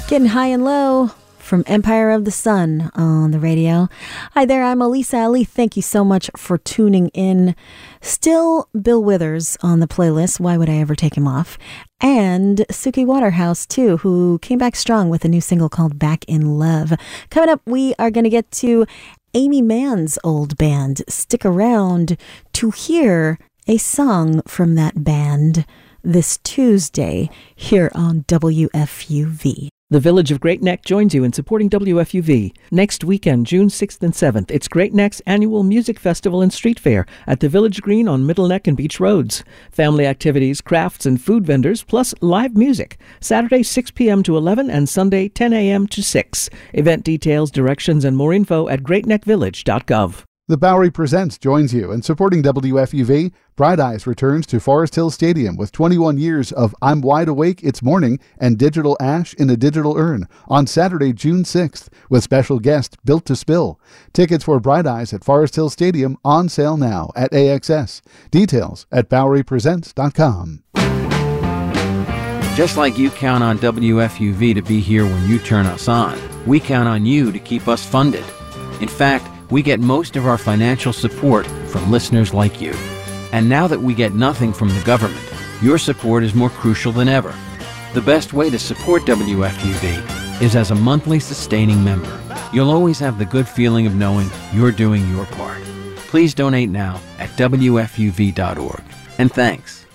Getting high and low from Empire of the Sun on the radio. Hi there, I'm Elisa Ali. Thank you so much for tuning in. Still Bill Withers on the playlist. Why would I ever take him off? And Suki Waterhouse, too, who came back strong with a new single called Back in Love. Coming up, we are going to get to Amy Mann's old band. Stick around to hear a song from that band this Tuesday here on WFUV. The Village of Great Neck joins you in supporting WFUV. Next weekend, June 6th and 7th, it's Great Neck's annual music festival and street fair at the Village Green on Middle Neck and Beach Roads. Family activities, crafts, and food vendors, plus live music. Saturday, 6 p.m. to 11 and Sunday, 10 a.m. to 6. Event details, directions, and more info at greatneckvillage.gov. The Bowery Presents joins you in supporting WFUV. Bright Eyes returns to Forest Hill Stadium with 21 years of I'm Wide Awake, It's Morning and Digital Ash in a Digital Urn on Saturday, June 6th with special guest Built to Spill. Tickets for Bright Eyes at Forest Hill Stadium on sale now at AXS. Details at BoweryPresents.com. Just like you count on WFUV to be here when you turn us on, we count on you to keep us funded. In fact, we get most of our financial support from listeners like you. And now that we get nothing from the government, your support is more crucial than ever. The best way to support WFUV is as a monthly sustaining member. You'll always have the good feeling of knowing you're doing your part. Please donate now at WFUV.org. And thanks.